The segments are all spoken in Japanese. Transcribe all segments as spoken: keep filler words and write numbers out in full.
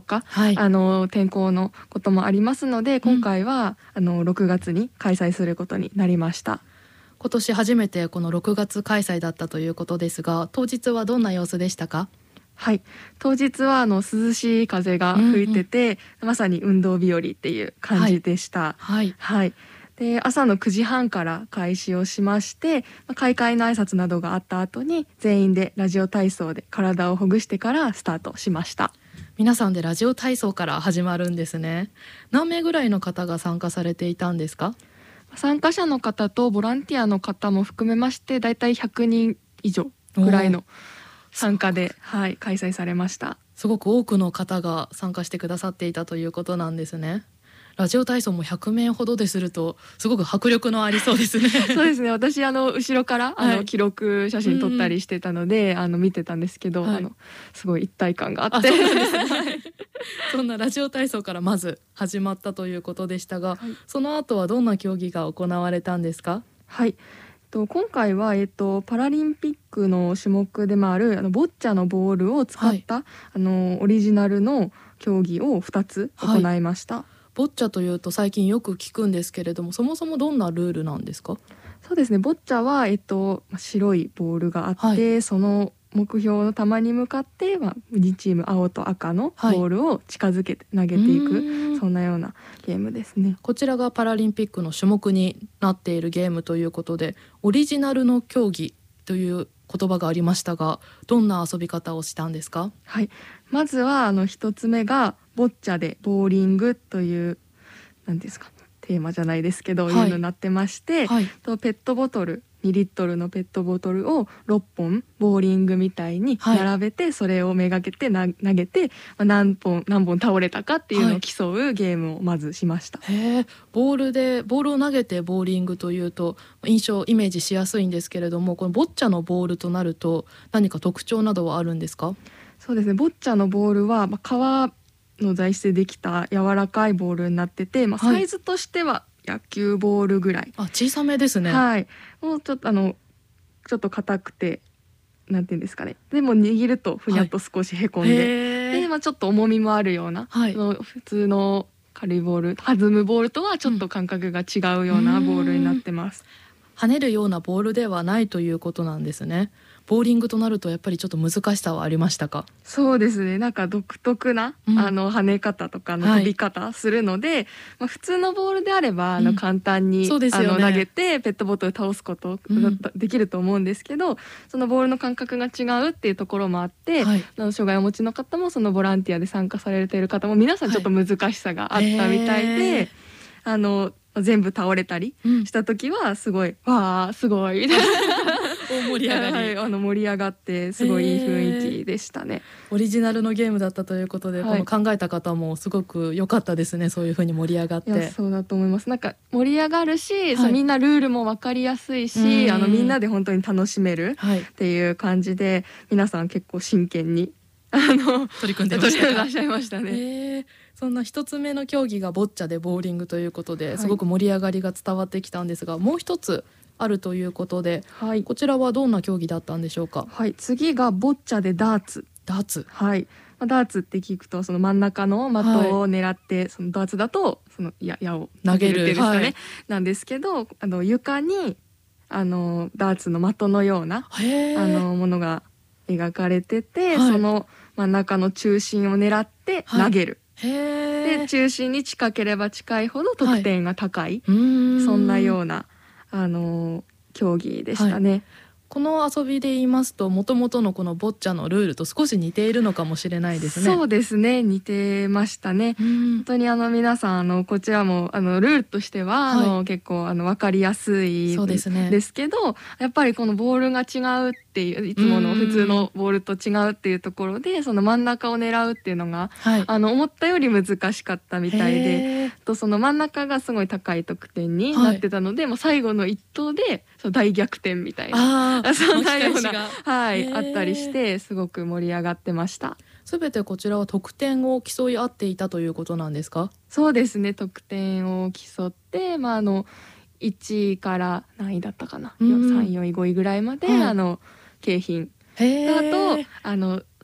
か、 はい、 あの天候のこともありますので、今回は、うん、あのろくがつに開催することになりました。 今年初めてこのろくがつ開催だったということですが、当日はどんな様子でしたか？ はい、当日はあの涼しい風が吹いてて、うんうん、まさに運動日和っていう感じでした。 はい、 はい、で朝のくじはんから開始をしまして、開会の挨拶などがあった後に全員でラジオ体操で体をほぐしてからスタートしました。 皆さんでラジオ体操から始まるんですね。何名ぐらいの方が参加されていたんですか？ 参加者の方とボランティアの方も含めましてだいたいひゃくにん以上くらいの参加で、はい、開催されました。 すごく多くの方が参加してくださっていたということなんですね。ラジオ体操もひゃくめいほどでするとすごく迫力のありそうですね。 そうですね、私あの後ろからあの、はい、記録写真撮ったりしてたので、うん、あの見てたんですけど、はい、あのすごい一体感があって、 そうなんですね、はい、そんなラジオ体操からまず始まったということでしたが、はい、その後はどんな競技が行われたんですか？ はい、今回は、えっと、パラリンピックの種目でもあるあのボッチャのボールを使った、はい、あのオリジナルの競技をふたつ行いました。はい、 ボッチャというと最近よく聞くんですけれども、そもそもどんなルールなんですか？ そうですね、ボッチャは、えっと、白いボールがあって、はい、その目標の球に向かって、まあ、にチーム青と赤のボールを近づけて投げていく、はい、そんなようなゲームですね。 こちらがパラリンピックの種目になっているゲームということで、オリジナルの競技という言葉がありましたが、どんな遊び方をしたんですか？ はい、まずはあの一つ目がボッチャでボーリングという何ですかテーマじゃないですけど、はい、いうのになってまして、はい、とペットボトルにリットルのペットボトルをろっぽんボーリングみたいに並べて、はい、それをめがけてな投げて、まあ、何本何本倒れたかっていうのを競うゲームをまずしました。 はい、へー、ボールでボールを投げてボーリングというと印象イメージしやすいんですけれども、このボッチャのボールとなると何か特徴などはあるんですか？ そうですね、ボッチャのボールは、まあ、革の材質でできた柔らかいボールになってて、まあ、サイズとしては野球ボールぐらい、 はい、あ、小さめですね。 はい、もうちょっとあのちょっと硬くてなんていうんですかね、でも握るとふにゃっと少しへこんで、はい、で、まあ、ちょっと重みもあるような、はい、の普通の軽いボール弾むボールとはちょっと感覚が違うようなボールになってます。 跳ねるようなボールではないということなんですね。ボーリングとなるとやっぱりちょっと難しさはありましたか？ そうですね、なんか独特な、うん、あの跳ね方とかの飛び方するので、はい、まあ、普通のボールであれば、うん、あの簡単に、そうですよね、あの投げてペットボトル倒すことができると思うんですけど、うん、そのボールの感覚が違うっていうところもあって、はい、あの障害をお持ちの方もそのボランティアで参加されている方も皆さんちょっと難しさがあったみたいで、はい、あの全部倒れたりした時はすごい、うん、わーすごいみたいな大盛り上がり、 はい、あの盛り上がってすごいいい雰囲気でしたね。 オリジナルのゲームだったということで、はい、この考えた方もすごく良かったですね。そういう風に盛り上がって。 いや、そうだと思います。なんか盛り上がるし、はい、そうみんなルールも分かりやすいし、あのみんなで本当に楽しめるっていう感じで、はい、皆さん結構真剣にあの取り組んでましたか？ らっしゃいましたね。 えー、そんな一つ目の競技がボッチャでボーリングということで、はい、すごく盛り上がりが伝わってきたんですが、もう一つあるということで、はい、こちらはどんな競技だったんでしょうか？ はい、次がボッチャでダーツ。 ダーツ、 はい、まあ、ダーツって聞くとその真ん中の的を狙って、はい、そのダーツだとその矢矢を投げるっていうんですかね、はい、なんですけど、あの床にあのダーツの的のようなあのものが描かれてて、はい、その真ん中の中心を狙って投げる、はい、で中心に近ければ近いほど得点が高い、はい、そんなようなあの競技でしたね。はい、 この遊びで言いますと、もともとのこのボッチャのルールと少し似ているのかもしれないですね。 そうですね、似てましたね。本当にあの皆さんあのこちらもあのルールとしては、はい、あの結構あの分かりやすいんですけど、やっぱりこのボールが違うっていう、いつもの普通のボールと違うっていうところで、その真ん中を狙うっていうのが、はい、あの思ったより難しかったみたいで、とその真ん中がすごい高い得点になってたので、はい、もう最後の一投でその大逆転みたいな、そんなような、はい、あったりしてすごく盛り上がってました。 すべてこちらは得点を競い合っていたということなんですか？ そうですね、得点を競って、まあ、あのいちいから何位だったかな、さんいよんいごいぐらいまで、はい、あの景品あとあの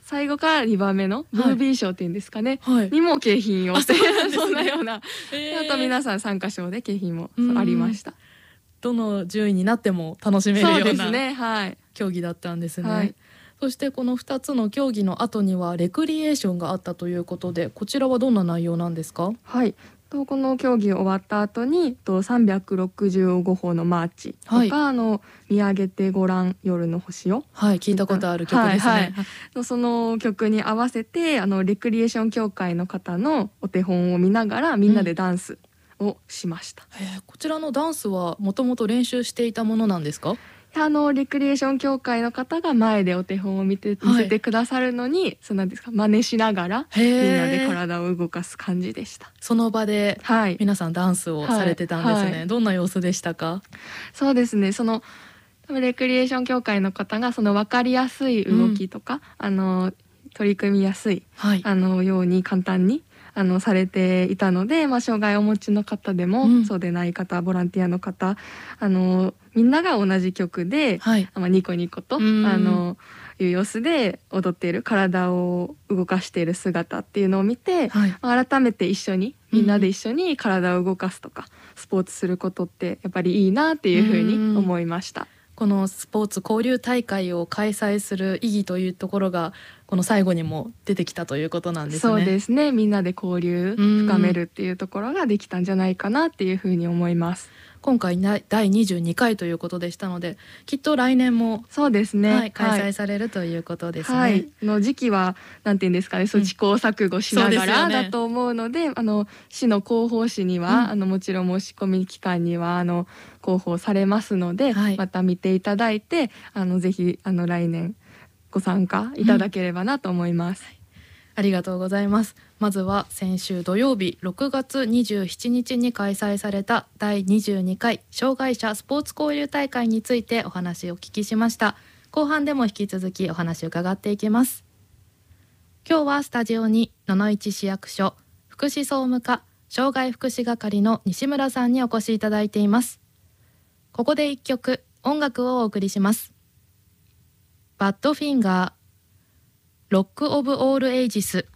最後からにばんめのブービー賞っていうんですかね、 はい、 にも景品を、 あ、そうなんですね、 そんなような、 えー、 あと皆さん参加賞で景品もありました。 どの順位になっても楽しめるようなそうですね、はい、 競技だったんですね、 はい、 そしてこのふたつの競技の後にはレクリエーションがあったということで、こちらはどんな内容なんですか？ はい、この競技終わった後にさんびゃくろくじゅうごほうのマーチとか、はい、あの見上げてごらん夜の星を、 はい、聞いたことある曲ですね、はいはい、その曲に合わせてあのレクリエーション協会の方のお手本を見ながらみんなでダンスをしました、 うん、へー、こちらのダンスはもともと練習していたものなんですか？ あのレクリエーション協会の方が前でお手本を見て見せてくださるのに、はい、そうなんですか、真似しながらみんなで体を動かす感じでした。 その場で皆さんダンスをされてたんですね、はいはい、どんな様子でしたか？ そうですね、そのレクリエーション協会の方がその分かりやすい動きとか、うん、あの取り組みやすい、はい、あのように簡単にあのされていたので、まあ、障害をお持ちの方でも、うん、そうでない方、ボランティアの方、あのみんなが同じ曲で、はい、まあ、ニコニコとあのいう様子で踊っている、体を動かしている姿っていうのを見て、はい、まあ、改めて一緒にみんなで一緒に体を動かすとか、うん、スポーツすることってやっぱりいいなっていうふうに思いました。 このスポーツ交流大会を開催する意義というところがこの最後にも出てきたということなんですね。 そうですね、みんなで交流深めるっていうところができたんじゃないかなっていうふうに思います。 今回だいにじゅうにかいということでしたので、きっと来年もそうですね、 はい、開催されるということですね、 はい、の時期はなんていうんですかね、そう試行錯誤しながらだと思うので、うん、あの市の広報誌には、うん、あのもちろん申し込み期間にはあの広報されますので、はい、また見ていただいて、あのぜひあの来年ご参加いただければなと思います、うん、 ありがとうございます。まずは先週土曜日ろくがつにじゅうしちにちに開催されただいにじゅうにかい障害者スポーツ交流大会についてお話をお聞きしました。後半でも引き続きお話を伺っていきます。今日はスタジオに野々市市役所福祉総務課障害福祉係の西村さんにお越しいただいています。ここで一曲音楽をお送りします。バッドフィンガーロックオブオールエイジス。